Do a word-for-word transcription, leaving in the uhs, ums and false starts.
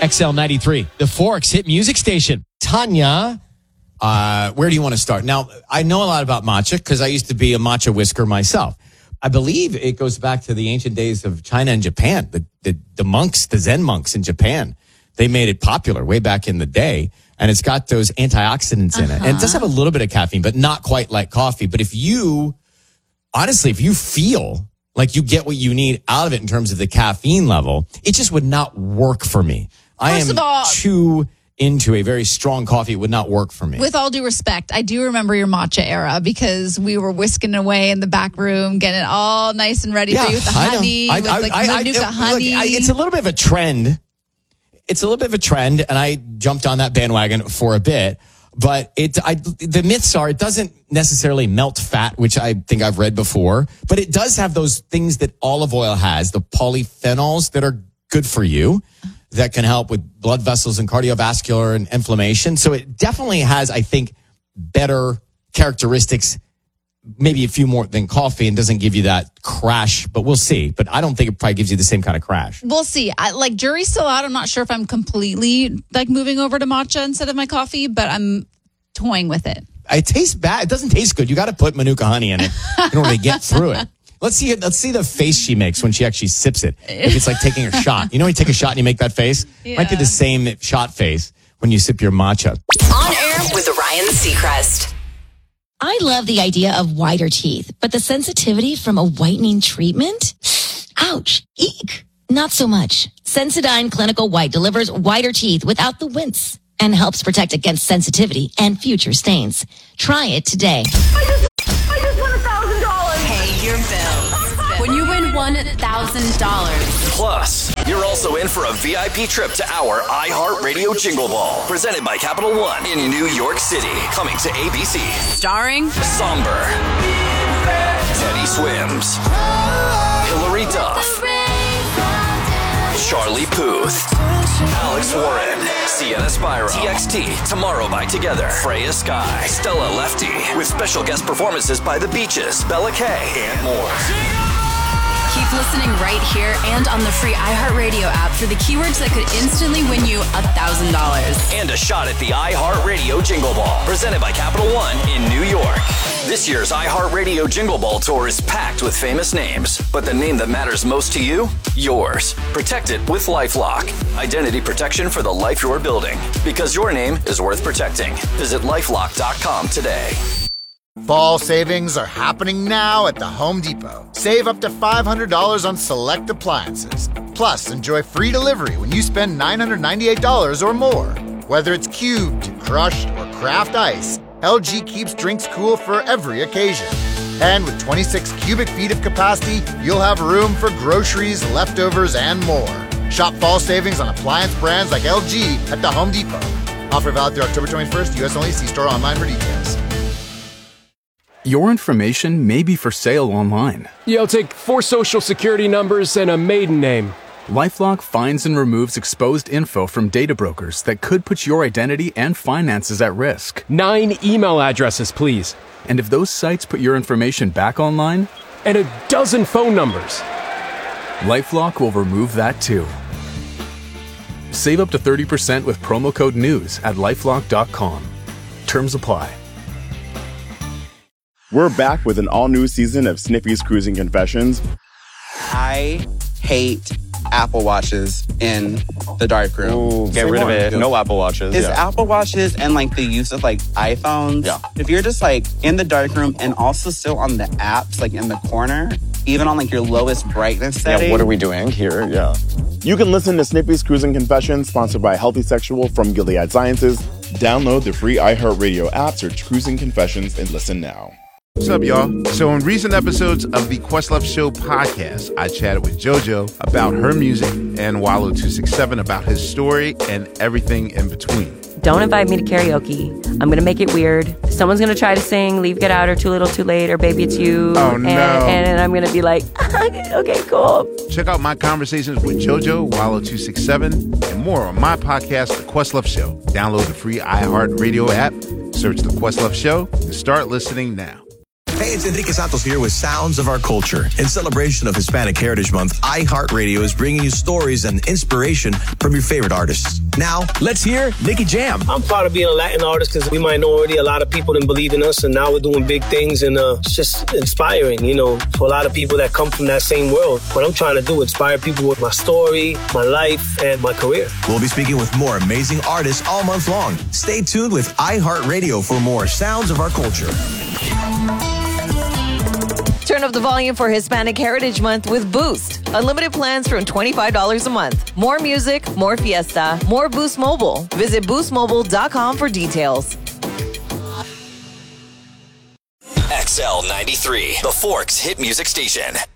X L ninety-three, the Forks hit music station. Tanya, uh, where do you want to start? Now, I know a lot about matcha because I used to be a matcha whisker myself. I believe it goes back to the ancient days of China and Japan. The, the, the monks, the Zen monks in Japan, they made it popular way back in the day. And it's got those antioxidants in uh-huh. it. And it does have a little bit of caffeine, but not quite like coffee. But if you, honestly, if you feel like you get what you need out of it in terms of the caffeine level, it just would not work for me. I First am of all, too into a very strong coffee. It would not work for me. With all due respect, I do remember your matcha era because we were whisking away in the back room, getting it all nice and ready yeah, for you with the honey, I, with I, like I, Manuka I, honey. Look, I, it's a little bit of a trend. It's a little bit of a trend, and I jumped on that bandwagon for a bit. But it, I, the myths are it doesn't necessarily melt fat, which I think I've read before, but it does have those things that olive oil has, the polyphenols that are good for you, that can help with blood vessels and cardiovascular and inflammation. So it definitely has, I think, better characteristics, maybe a few more than coffee, and doesn't give you that crash, but we'll see. But I don't think it probably gives you the same kind of crash. We'll see. I, like, jury's still out. I'm not sure if I'm completely like moving over to matcha instead of my coffee, but I'm toying with it. It tastes bad. It doesn't taste good. You got to put Manuka honey in it in order to get through it. Let's see it. Let's see the face she makes when she actually sips it. If it's like taking a shot. You know when you take a shot and you make that face? Yeah. Might be the same shot face when you sip your matcha. On air with Ryan Seacrest. I love the idea of whiter teeth, but the sensitivity from a whitening treatment? Ouch. Eek. Not so much. Sensodyne Clinical White delivers whiter teeth without the wince and helps protect against sensitivity and future stains. Try it today. I just, I just won one thousand dollars. Pay your bills. When you win one thousand dollars. Plus, you're also in for a V I P trip to our iHeartRadio Jingle Ball, presented by Capital One in New York City. Coming to A B C. Starring Somber, Teddy Swims, Hilary Duff, Charlie Puth, Alex Warren, Sienna Spyro, T X T, Tomorrow by Together, Freya Sky, Stella Lefty, with special guest performances by The Beaches, Bella Kay, and more. Keep listening right here and on the free iHeartRadio app for the keywords that could instantly win you one thousand dollars. And a shot at the iHeartRadio Jingle Ball, presented by Capital One in New York. This year's iHeartRadio Jingle Ball Tour is packed with famous names, but the name that matters most to you? Yours. Protect it with LifeLock. Identity protection for the life you're building. Because your name is worth protecting. Visit lifelock dot com today. Fall savings are happening now at the Home Depot. Save up to five hundred dollars on select appliances. Plus, enjoy free delivery when you spend nine hundred ninety-eight dollars or more. Whether it's cubed, crushed, or craft ice, L G keeps drinks cool for every occasion. And with twenty-six cubic feet of capacity, you'll have room for groceries, leftovers, and more. Shop fall savings on appliance brands like L G at the Home Depot. Offer valid through October twenty-first, U S only. See store online for details. Your information may be for sale online. Yeah, I'll take four social security numbers and a maiden name. LifeLock finds and removes exposed info from data brokers that could put your identity and finances at risk. Nine email addresses, please. And if those sites put your information back online? And a dozen phone numbers. LifeLock will remove that too. Save up to thirty percent with promo code NEWS at lifelock dot com. Terms apply. We're back with an all-new season of Sniffy's Cruising Confessions. I hate Apple Watches in the darkroom. Ooh, Get rid more. of it. No Apple Watches. Is yeah. Apple Watches and like the use of like iPhones. Yeah. If you're just like in the darkroom and also still on the apps, like in the corner, even on like your lowest brightness setting. Yeah, what are we doing here? Yeah. You can listen to Snippy's Cruising Confessions, sponsored by Healthy Sexual from Gilead Sciences. Download the free iHeartRadio app, search Cruising Confessions, and listen now. What's up, y'all? So in recent episodes of the Questlove Show podcast, I chatted with JoJo about her music and Wallow two sixty-seven about his story and everything in between. Don't invite me to karaoke. I'm going to make it weird. Someone's going to try to sing Leave, Get Out, or Too Little, Too Late, or Baby It's You. Oh, no. And, and I'm going to be like, okay, cool. Check out my conversations with JoJo, Wallow two sixty-seven, and more on my podcast, The Questlove Show. Download the free iHeartRadio app, search The Questlove Show, and start listening now. Hey, it's Enrique Santos here with Sounds of Our Culture. In celebration of Hispanic Heritage Month, iHeartRadio is bringing you stories and inspiration from your favorite artists. Now, let's hear Nicky Jam. I'm proud of being a Latin artist because we minority, a lot of people didn't believe in us, and now we're doing big things, and uh, it's just inspiring, you know, for a lot of people that come from that same world. What I'm trying to do, inspire people with my story, my life, and my career. We'll be speaking with more amazing artists all month long. Stay tuned with iHeartRadio for more Sounds of Our Culture. Turn up the volume for Hispanic Heritage Month with Boost. Unlimited plans from twenty-five dollars a month. More music, more fiesta, more Boost Mobile. Visit boost mobile dot com for details. X L ninety-three, the Forks hit music station.